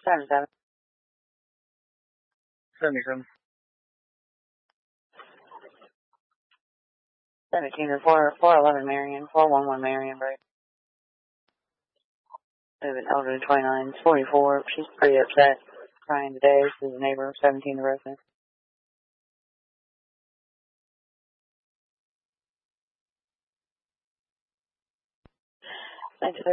77. 77. 17 to 411 Marion, 411 Marion, break. Moving over to 29, 44. She's pretty upset, crying today. She's a neighbor, 17 to resident. Thanks,